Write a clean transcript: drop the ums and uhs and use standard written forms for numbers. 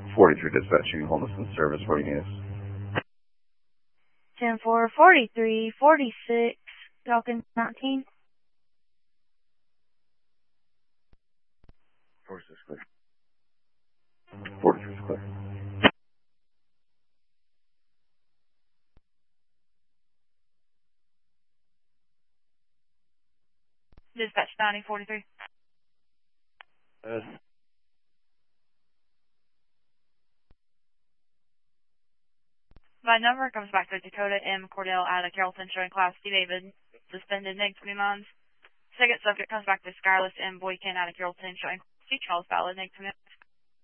43 dispatching, homelessness service, what do you need? 10-4, 43, 46, Falcon 19. 46 clear. 43 clear. Dispatch 9043. My number comes back to Dakota M. Cordell out of Carrollton showing Class C David, suspended neg 29. Second subject comes back to Skyless M. Boykin out of Carrollton showing C Charles valid neg 29.